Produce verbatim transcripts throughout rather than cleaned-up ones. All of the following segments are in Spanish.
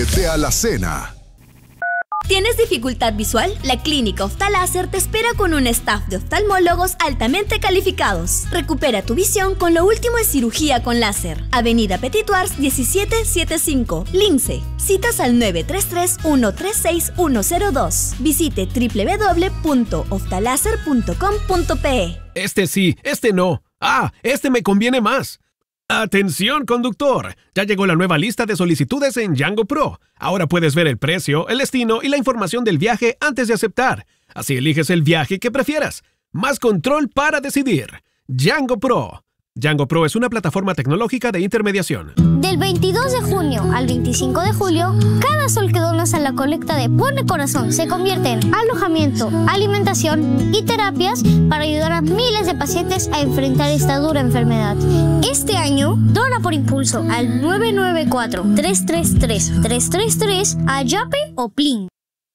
Siete de Alacena. ¿Tienes dificultad visual? La Clínica Oftaláser te espera con un staff de oftalmólogos altamente calificados. Recupera tu visión con lo último en cirugía con láser. Avenida Petituars diecisiete setenta y cinco, Lince. Citas al nueve tres tres, uno tres seis, uno cero dos. Visite doble u doble u doble u punto oftaláser punto com punto pe. Este sí, este no. Ah, este me conviene más. ¡Atención, conductor! Ya llegó la nueva lista de solicitudes en Django Pro. Ahora puedes ver el precio, el destino y la información del viaje antes de aceptar. Así eliges el viaje que prefieras. Más control para decidir. Django Pro. Django Pro es una plataforma tecnológica de intermediación. Del veintidós de junio al veinticinco de julio, cada sol que donas a la colecta de Pone Corazón se convierte en alojamiento, alimentación y terapias para ayudar a miles de pacientes a enfrentar esta dura enfermedad. Este año, dona por impulso al nueve nueve cuatro, tres tres tres, tres tres tres a Yape o Plin.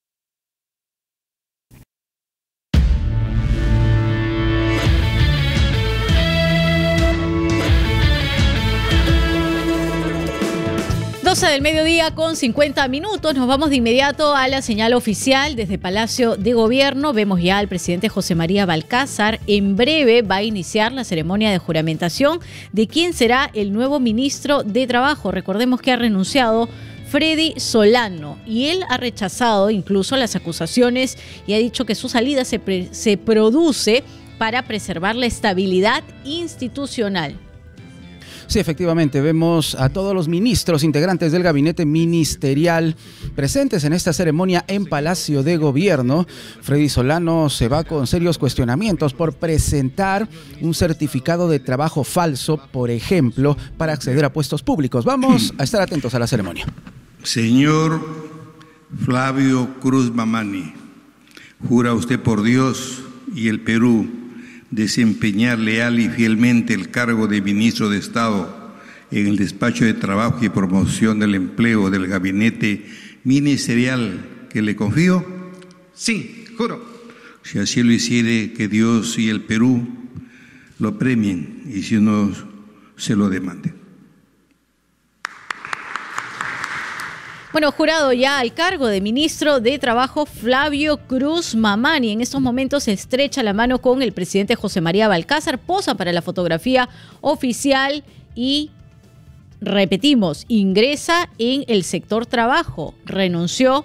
doce del mediodía con cincuenta minutos. Nos vamos de inmediato a la señal oficial desde Palacio de Gobierno. Vemos ya al presidente José María Balcázar. En breve va a iniciar la ceremonia de juramentación de quién será el nuevo ministro de Trabajo. Recordemos que ha renunciado Freddy Solano y él ha rechazado incluso las acusaciones y ha dicho que su salida se, pre- se produce para preservar la estabilidad institucional. Sí, efectivamente, vemos a todos los ministros integrantes del gabinete ministerial presentes en esta ceremonia en Palacio de Gobierno. Freddy Solano se va con serios cuestionamientos por presentar un certificado de trabajo falso, por ejemplo, para acceder a puestos públicos. Vamos a estar atentos a la ceremonia. Señor Flavio Cruz Mamani, ¿jura usted por Dios y el Perú desempeñar leal y fielmente el cargo de ministro de Estado en el despacho de trabajo y promoción del empleo del gabinete ministerial que le confío? Sí, juro. Si así lo hiciere, que Dios y el Perú lo premien y si no, se lo demanden. Bueno, jurado ya al cargo de ministro de Trabajo Flavio Cruz Mamani. En estos momentos se estrecha la mano con el presidente José María Balcázar, posa para la fotografía oficial y, repetimos, ingresa en el sector trabajo. Renunció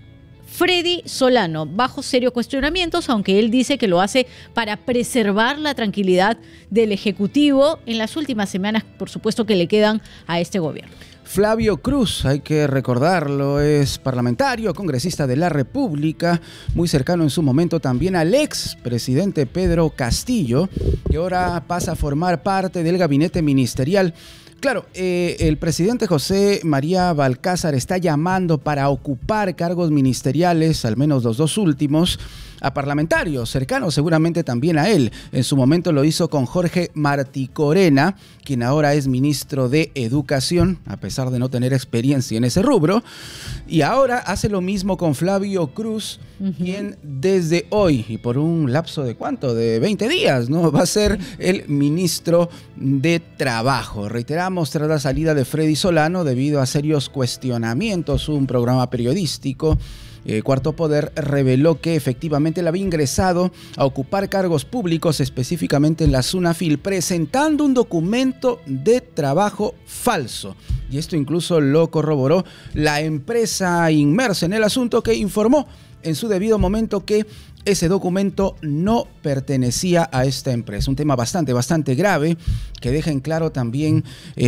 Freddy Solano bajo serios cuestionamientos, aunque él dice que lo hace para preservar la tranquilidad del Ejecutivo en las últimas semanas, por supuesto, que le quedan a este gobierno. Flavio Cruz, hay que recordarlo, es parlamentario, congresista de la República, muy cercano en su momento también al ex presidente Pedro Castillo, que ahora pasa a formar parte del gabinete ministerial. Claro, eh, el presidente José María Balcázar está llamando para ocupar cargos ministeriales, al menos los dos últimos, a parlamentarios cercanos seguramente también a él. En su momento lo hizo con Jorge Martí Corena, quien ahora es ministro de Educación, a pesar de no tener experiencia en ese rubro. Y ahora hace lo mismo con Flavio Cruz, uh-huh. quien desde hoy, y por un lapso de ¿cuánto? De veinte días, ¿no? Va a ser el ministro de Trabajo. Reiteramos, tras la salida de Freddy Solano, debido a serios cuestionamientos, un programa periodístico, Eh, Cuarto Poder reveló que efectivamente él había ingresado a ocupar cargos públicos, específicamente en la SUNAFIL, presentando un documento de trabajo falso. Y esto incluso lo corroboró la empresa inmersa en el asunto, que informó en su debido momento que ese documento no pertenecía a esta empresa. Un tema bastante, bastante grave, que deja en claro también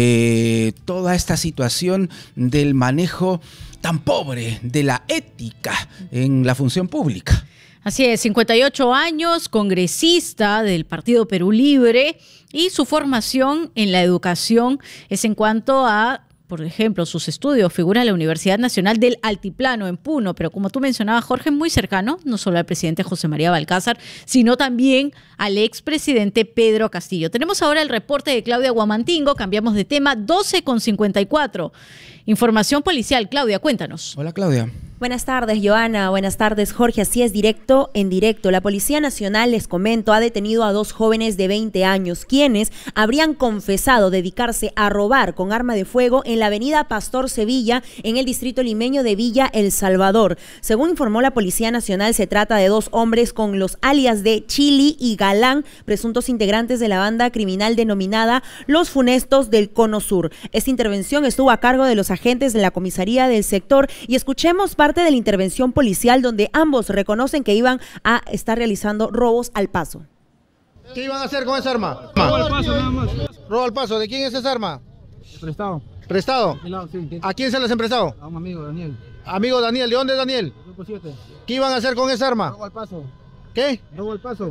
eh, toda esta situación del manejo tan pobre de la ética en la función pública. Así es, cincuenta y ocho años, congresista del Partido Perú Libre, y su formación en la educación es en cuanto a, por ejemplo, sus estudios. Figura en la Universidad Nacional del Altiplano en Puno, pero como tú mencionabas, Jorge, muy cercano no solo al presidente José María Balcázar, sino también al expresidente Pedro Castillo. Tenemos ahora el reporte de Claudia Guamantingo, cambiamos de tema, doce con cincuenta y cuatro. Información policial. Claudia, cuéntanos. Hola, Claudia. Buenas tardes, Joana. Buenas tardes, Jorge. Así es, directo en directo. La Policía Nacional, les comento, ha detenido a dos jóvenes de veinte años, quienes habrían confesado dedicarse a robar con arma de fuego en la avenida Pastor Sevilla, en el distrito limeño de Villa El Salvador. Según informó la Policía Nacional, se trata de dos hombres con los alias de Chili y Galán, presuntos integrantes de la banda criminal denominada Los Funestos del Cono Sur. Esta intervención estuvo a cargo de los agentes de la comisaría del sector y escuchemos parte de la intervención policial donde ambos reconocen que iban a estar realizando robos al paso. ¿Qué iban a hacer con esa arma? Robo al paso nada más. Robo al paso. ¿De quién es esa arma? Prestado. ¿Prestado? Sí. ¿A quién se les han prestado? A un amigo, Daniel. Amigo Daniel, ¿de dónde es Daniel? Grupo siete. ¿Qué iban a hacer con esa arma? Robo al paso. ¿Qué? Robo al paso.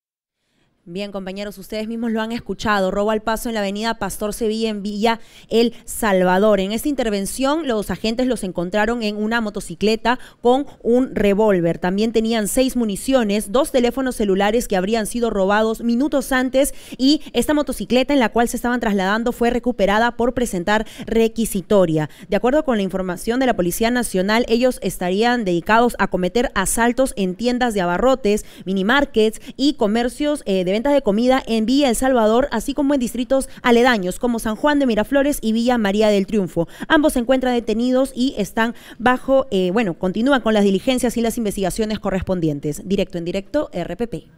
Bien, compañeros, ustedes mismos lo han escuchado. Robo al paso en la avenida Pastor Sevilla en Villa El Salvador. En esta intervención, los agentes los encontraron en una motocicleta con un revólver. También tenían seis municiones, dos teléfonos celulares que habrían sido robados minutos antes y esta motocicleta en la cual se estaban trasladando fue recuperada por presentar requisitoria. De acuerdo con la información de la Policía Nacional, ellos estarían dedicados a cometer asaltos en tiendas de abarrotes, minimarkets y comercios eh, de ventas de comida en Villa El Salvador, así como en distritos aledaños como San Juan de Miraflores y Villa María del Triunfo. Ambos se encuentran detenidos y están bajo, eh, bueno, continúan con las diligencias y las investigaciones correspondientes. Directo en directo, R P P.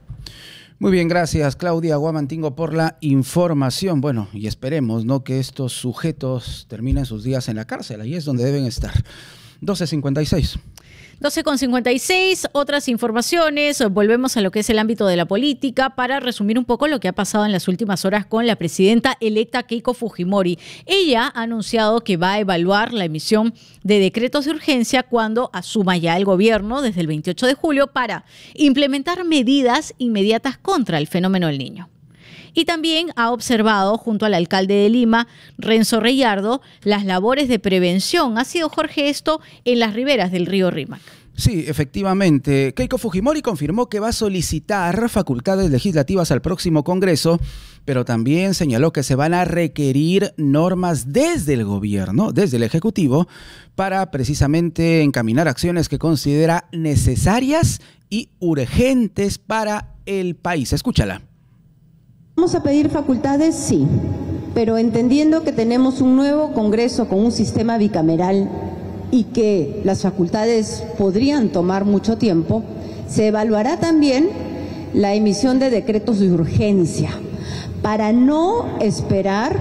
Muy bien, gracias Claudia Guamantingo por la información. Bueno, y esperemos, ¿no?, que estos sujetos terminen sus días en la cárcel, ahí es donde deben estar. doce cincuenta y seis. doce con cincuenta y seis, otras informaciones, volvemos a lo que es el ámbito de la política para resumir un poco lo que ha pasado en las últimas horas con la presidenta electa Keiko Fujimori. Ella ha anunciado que va a evaluar la emisión de decretos de urgencia cuando asuma ya el gobierno desde el veintiocho de julio para implementar medidas inmediatas contra el fenómeno del Niño. Y también ha observado, junto al alcalde de Lima, Renzo Reyardo, las labores de prevención. Ha sido, Jorge, esto en las riberas del río Rímac. Sí, efectivamente. Keiko Fujimori confirmó que va a solicitar facultades legislativas al próximo Congreso, pero también señaló que se van a requerir normas desde el gobierno, desde el Ejecutivo, para precisamente encaminar acciones que considera necesarias y urgentes para el país. Escúchala. Vamos a pedir facultades, sí, pero entendiendo que tenemos un nuevo Congreso con un sistema bicameral y que las facultades podrían tomar mucho tiempo, se evaluará también la emisión de decretos de urgencia para no esperar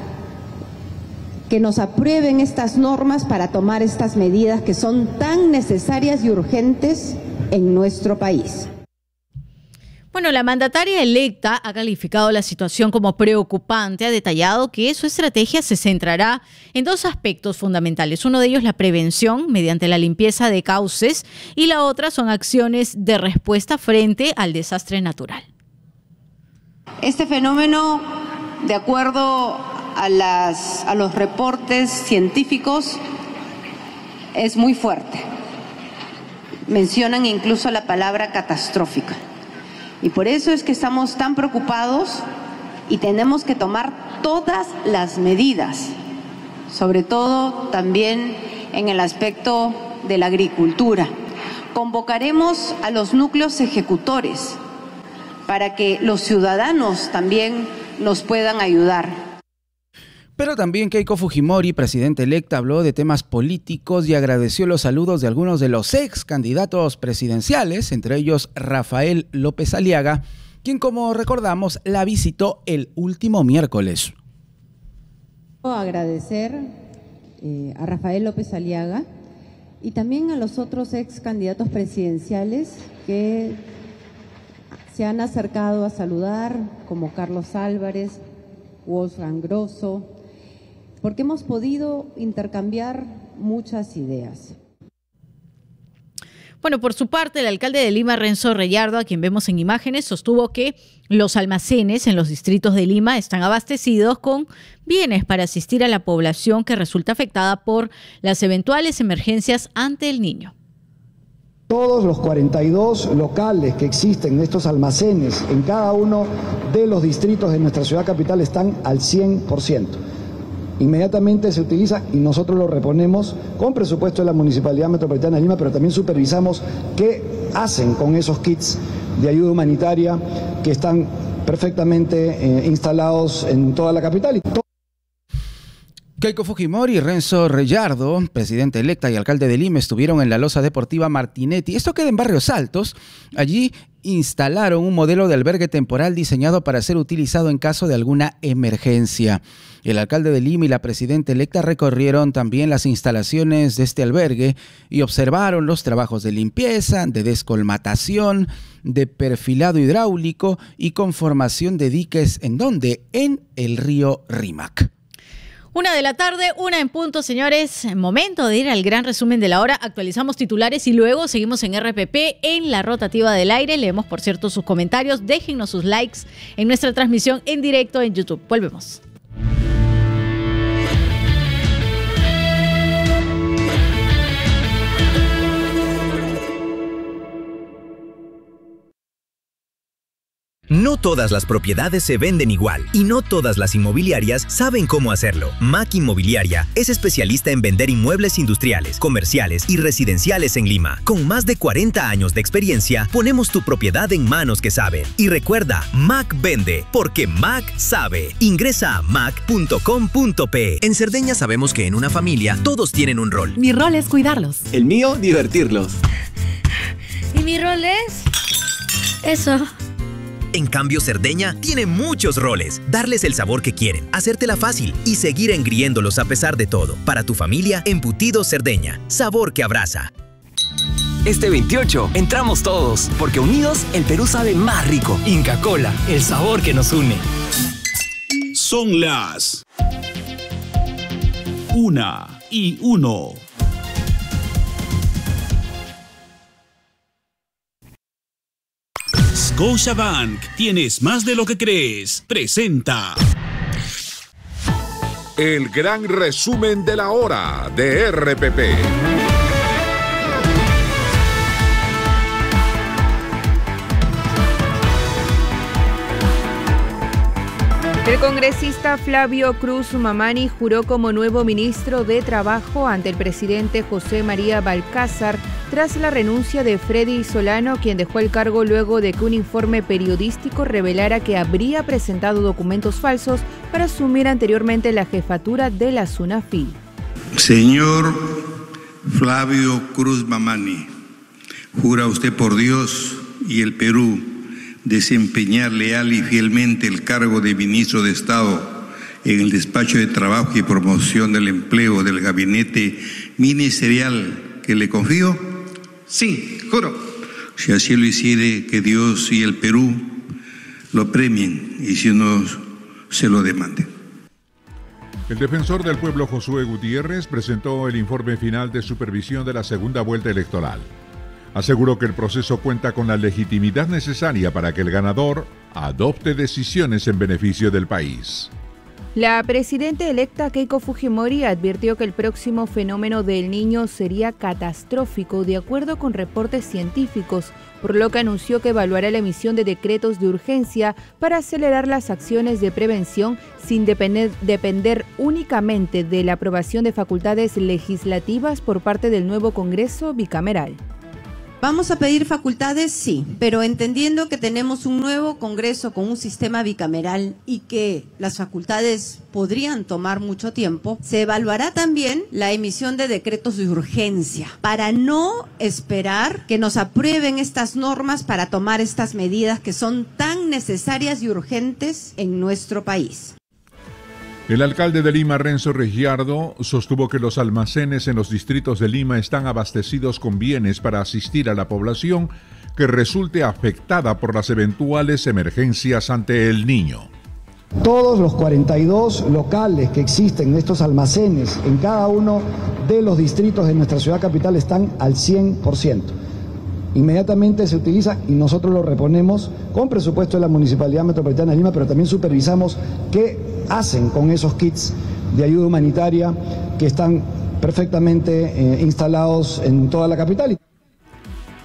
que nos aprueben estas normas para tomar estas medidas que son tan necesarias y urgentes en nuestro país. Bueno, la mandataria electa ha calificado la situación como preocupante, ha detallado que su estrategia se centrará en dos aspectos fundamentales. Uno de ellos, la prevención mediante la limpieza de cauces, y la otra son acciones de respuesta frente al desastre natural. Este fenómeno, de acuerdo a, las, a los reportes científicos, es muy fuerte. Mencionan incluso la palabra catastrófica. Y por eso es que estamos tan preocupados y tenemos que tomar todas las medidas, sobre todo también en el aspecto de la agricultura. Convocaremos a los núcleos ejecutores para que los ciudadanos también nos puedan ayudar. Pero también Keiko Fujimori, presidenta electa, habló de temas políticos y agradeció los saludos de algunos de los ex candidatos presidenciales, entre ellos Rafael López Aliaga, quien, como recordamos, la visitó el último miércoles. Agradecer eh, a Rafael López Aliaga y también a los otros ex candidatos presidenciales que se han acercado a saludar, como Carlos Álvarez, Wolfgang Grosso, porque hemos podido intercambiar muchas ideas. Bueno, por su parte, el alcalde de Lima, Renzo Reyardo, a quien vemos en imágenes, sostuvo que los almacenes en los distritos de Lima están abastecidos con bienes para asistir a la población que resulta afectada por las eventuales emergencias ante el Niño. Todos los cuarenta y dos locales que existen en estos almacenes en cada uno de los distritos de nuestra ciudad capital están al cien por ciento. Inmediatamente se utiliza y nosotros lo reponemos con presupuesto de la Municipalidad Metropolitana de Lima, pero también supervisamos qué hacen con esos kits de ayuda humanitaria que están perfectamente eh, instalados en toda la capital. Keiko Fujimori y Renzo Rellardo, presidente electa y alcalde de Lima, estuvieron en la loza deportiva Martinetti. Esto queda en Barrios Altos. Allí instalaron un modelo de albergue temporal diseñado para ser utilizado en caso de alguna emergencia. El alcalde de Lima y la presidenta electa recorrieron también las instalaciones de este albergue y observaron los trabajos de limpieza, de descolmatación, de perfilado hidráulico y conformación de diques. ¿En dónde? En el río Rímac. Una de la tarde, una en punto, señores. Momento de ir al gran resumen de la hora. Actualizamos titulares y luego seguimos en R P P en la rotativa del aire. Leemos, por cierto, sus comentarios. Déjennos sus likes en nuestra transmisión en directo en YouTube. Volvemos. No todas las propiedades se venden igual y no todas las inmobiliarias saben cómo hacerlo. Mac Inmobiliaria es especialista en vender inmuebles industriales, comerciales y residenciales en Lima. Con más de cuarenta años de experiencia, ponemos tu propiedad en manos que saben. Y recuerda, Mac vende, porque Mac sabe. Ingresa a mac punto com punto pe. En Cerdeña sabemos que en una familia todos tienen un rol. Mi rol es cuidarlos. El mío, divertirlos. ¿Y mi rol es? Eso. En cambio, Cerdeña tiene muchos roles. Darles el sabor que quieren, hacértela fácil y seguir engriéndolos a pesar de todo. Para tu familia, Embutidos Cerdeña. Sabor que abraza. Este veintiocho entramos todos, porque unidos el Perú sabe más rico. Inca Kola, el sabor que nos une. Son las una y uno. Scotiabank, tienes más de lo que crees. Presenta el gran resumen de la hora de R P P. El congresista Flavio Cruz Mamani juró como nuevo ministro de Trabajo ante el presidente José María Balcázar tras la renuncia de Freddy Solano, quien dejó el cargo luego de que un informe periodístico revelara que habría presentado documentos falsos para asumir anteriormente la jefatura de la SUNAFIL. Señor Flavio Cruz Mamani, ¿jura usted por Dios y el Perú desempeñar leal y fielmente el cargo de ministro de Estado en el despacho de Trabajo y Promoción del Empleo del gabinete ministerial que le confío? Sí, juro. Si así lo hiciere, que Dios y el Perú lo premien, y si no, se lo demanden. El defensor del pueblo Josué Gutiérrez presentó el informe final de supervisión de la segunda vuelta electoral. Aseguró que el proceso cuenta con la legitimidad necesaria para que el ganador adopte decisiones en beneficio del país. La presidenta electa Keiko Fujimori advirtió que el próximo fenómeno del Niño sería catastrófico de acuerdo con reportes científicos, por lo que anunció que evaluará la emisión de decretos de urgencia para acelerar las acciones de prevención sin depender, depender únicamente de la aprobación de facultades legislativas por parte del nuevo Congreso bicameral. Vamos a pedir facultades, sí, pero entendiendo que tenemos un nuevo Congreso con un sistema bicameral y que las facultades podrían tomar mucho tiempo, se evaluará también la emisión de decretos de urgencia para no esperar que nos aprueben estas normas para tomar estas medidas que son tan necesarias y urgentes en nuestro país. El alcalde de Lima, Renzo Rellardo, sostuvo que los almacenes en los distritos de Lima están abastecidos con bienes para asistir a la población que resulte afectada por las eventuales emergencias ante el Niño. Todos los cuarenta y dos locales que existen en estos almacenes en cada uno de los distritos de nuestra ciudad capital están al cien por ciento. Inmediatamente se utiliza y nosotros lo reponemos con presupuesto de la Municipalidad Metropolitana de Lima, pero también supervisamos qué hacen con esos kits de ayuda humanitaria que están perfectamente eh, instalados en toda la capital.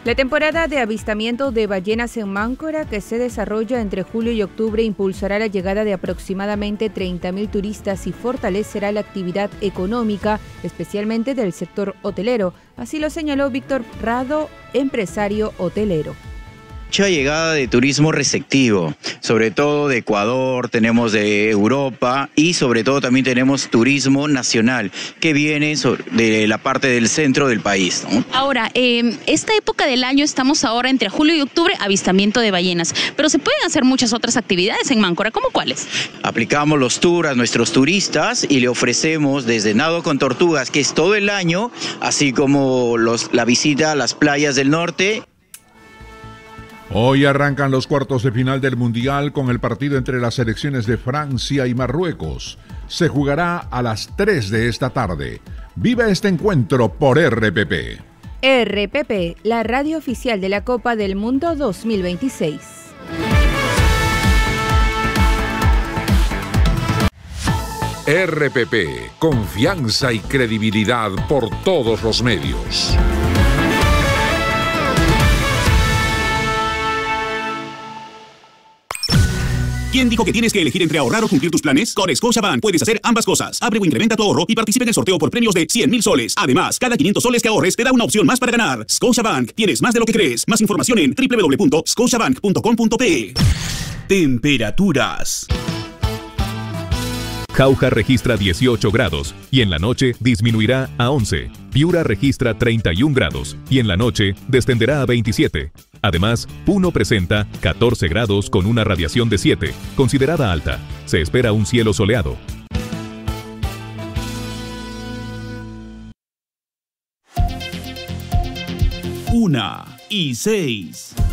La temporada de avistamiento de ballenas en Máncora, que se desarrolla entre julio y octubre, impulsará la llegada de aproximadamente treinta mil turistas y fortalecerá la actividad económica, especialmente del sector hotelero. Así lo señaló Víctor Prado, empresario hotelero. Mucha llegada de turismo receptivo, sobre todo de Ecuador, tenemos de Europa y sobre todo también tenemos turismo nacional que viene de la parte del centro del país, ¿no? Ahora, eh, esta época del año estamos ahora entre julio y octubre, avistamiento de ballenas, pero se pueden hacer muchas otras actividades en Máncora, ¿cómo cuáles? Aplicamos los tours a nuestros turistas y le ofrecemos desde nado con tortugas, que es todo el año, así como los, la visita a las playas del norte. Hoy arrancan los cuartos de final del Mundial con el partido entre las selecciones de Francia y Marruecos. Se jugará a las tres de esta tarde. Vive este encuentro por R P P. R P P, la radio oficial de la Copa del Mundo dos mil veintiséis. R P P, confianza y credibilidad por todos los medios. ¿Quién dijo que tienes que elegir entre ahorrar o cumplir tus planes? Con Scotiabank puedes hacer ambas cosas. Abre o incrementa tu ahorro y participa en el sorteo por premios de cien mil soles. Además, cada quinientos soles que ahorres te da una opción más para ganar. Scotiabank, tienes más de lo que crees. Más información en doble u doble u doble u punto scotiabank punto com punto pe. Temperaturas. Jauja registra dieciocho grados y en la noche disminuirá a once. Piura registra treinta y un grados y en la noche descenderá a veintisiete. Además, Puno presenta catorce grados con una radiación de siete, considerada alta. Se espera un cielo soleado. Una y seis.